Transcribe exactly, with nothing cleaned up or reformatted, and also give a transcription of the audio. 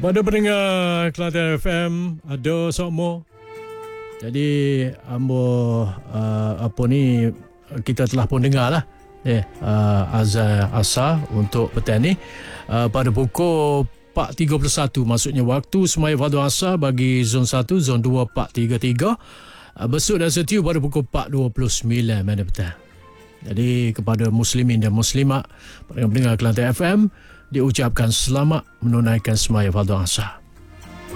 Kepada pendengar Kelantan F M, ada sokmo. Jadi ambo uh, apa ni kita telah pun dengar lah eh uh, azan asar untuk petang ni uh, pada pukul empat tiga puluh satu, maksudnya waktu semaya fardu asar bagi zon satu, zon dua empat tiga tiga. Uh, besok dan setiu pada pukul empat dua puluh sembilan pada petang. Jadi kepada muslimin dan muslimat pendengar Kelantan F M diucapkan selamat menunaikan semaya fardu asar.